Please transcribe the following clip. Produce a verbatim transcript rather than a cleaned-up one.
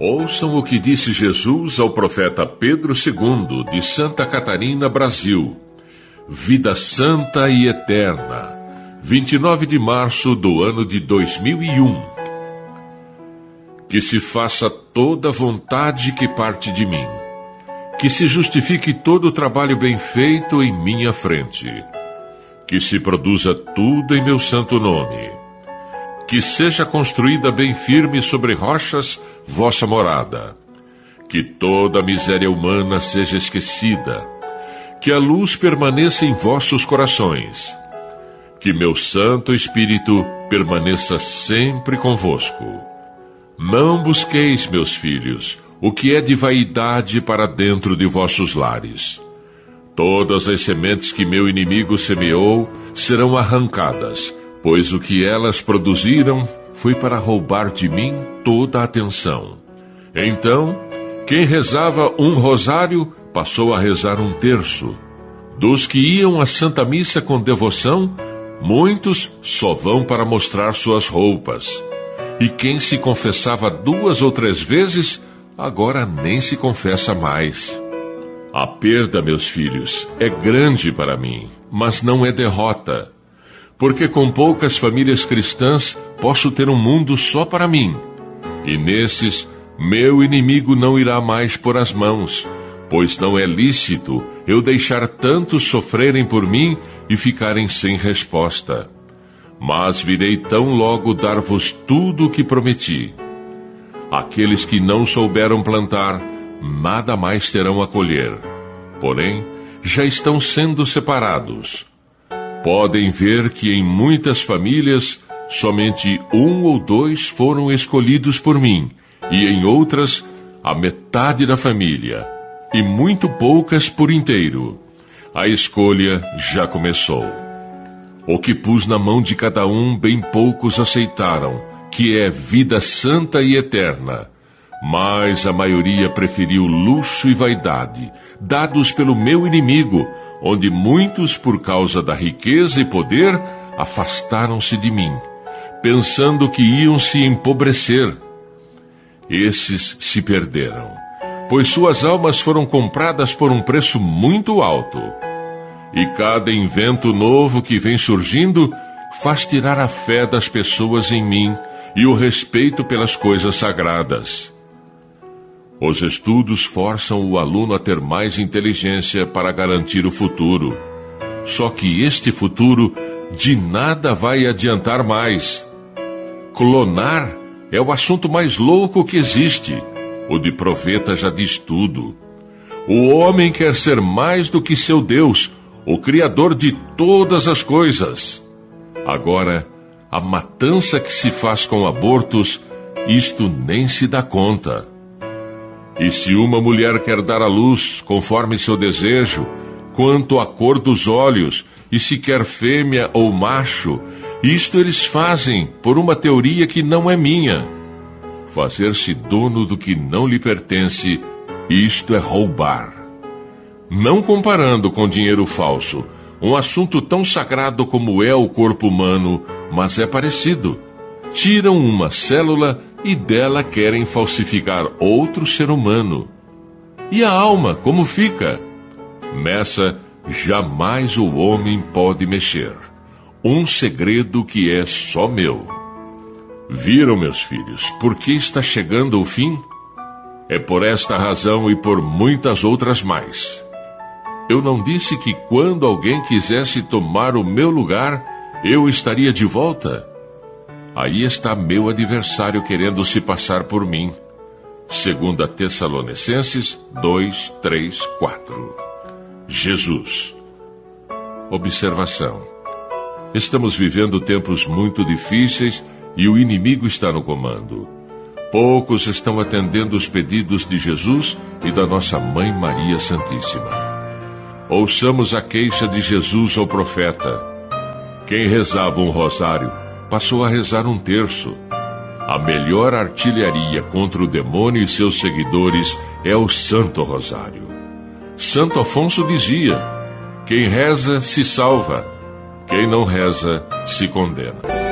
Ouçam o que disse Jesus ao profeta Pedro segundo, de Santa Catarina, Brasil. Vida santa e eterna. vinte e nove de março do ano de dois mil e um. Que se faça toda a vontade que parte de mim. Que se justifique todo o trabalho bem feito em minha frente. Que se produza tudo em meu santo nome. Que seja construída bem firme sobre rochas vossa morada. Que toda a miséria humana seja esquecida. Que a luz permaneça em vossos corações. Que meu Santo Espírito permaneça sempre convosco. Não busqueis, meus filhos, o que é de vaidade para dentro de vossos lares. Todas as sementes que meu inimigo semeou serão arrancadas, pois o que elas produziram foi para roubar de mim toda a atenção. Então, quem rezava um rosário passou a rezar um terço. Dos que iam à Santa Missa com devoção, muitos só vão para mostrar suas roupas. E quem se confessava duas ou três vezes, agora nem se confessa mais. A perda, meus filhos, é grande para mim, mas não é derrota. Porque com poucas famílias cristãs posso ter um mundo só para mim. E nesses, meu inimigo não irá mais pôr as mãos, pois não é lícito eu deixar tantos sofrerem por mim e ficarem sem resposta. Mas virei tão logo dar-vos tudo o que prometi. Aqueles que não souberam plantar, nada mais terão a colher. Porém, já estão sendo separados. Podem ver que em muitas famílias, somente um ou dois foram escolhidos por mim, e em outras, a metade da família, e muito poucas por inteiro. A escolha já começou. O que pus na mão de cada um, bem poucos aceitaram, que é vida santa e eterna. Mas a maioria preferiu luxo e vaidade, dados pelo meu inimigo, onde muitos, por causa da riqueza e poder, afastaram-se de mim, pensando que iam se empobrecer. Esses se perderam, pois suas almas foram compradas por um preço muito alto. E cada invento novo que vem surgindo faz tirar a fé das pessoas em mim e o respeito pelas coisas sagradas. Os estudos forçam o aluno a ter mais inteligência para garantir o futuro. Só que este futuro de nada vai adiantar mais. Clonar é o assunto mais louco que existe. O de Proveta já diz tudo. O homem quer ser mais do que seu Deus, o Criador de todas as coisas. Agora, a matança que se faz com abortos, isto nem se dá conta. E se uma mulher quer dar à luz, conforme seu desejo, quanto à cor dos olhos, e se quer fêmea ou macho, isto eles fazem por uma teoria que não é minha. Fazer-se dono do que não lhe pertence, isto é roubar. Não comparando com dinheiro falso, um assunto tão sagrado como é o corpo humano, mas é parecido. Tiram uma célula e dela querem falsificar outro ser humano. E a alma, como fica? Nessa, jamais o homem pode mexer. Um segredo que é só meu. Viram, meus filhos, por que está chegando o fim? É por esta razão e por muitas outras mais. Eu não disse que quando alguém quisesse tomar o meu lugar, eu estaria de volta? Aí está meu adversário querendo se passar por mim. Segunda Tessalonicenses dois, três, quatro. Jesus. Observação. Estamos vivendo tempos muito difíceis e o inimigo está no comando. Poucos estão atendendo os pedidos de Jesus e da nossa Mãe Maria Santíssima. Ouçamos a queixa de Jesus ao profeta. Quem rezava um rosário passou a rezar um terço. A melhor artilharia contra o demônio e seus seguidores é o Santo Rosário. Santo Afonso dizia: quem reza se salva, quem não reza se condena.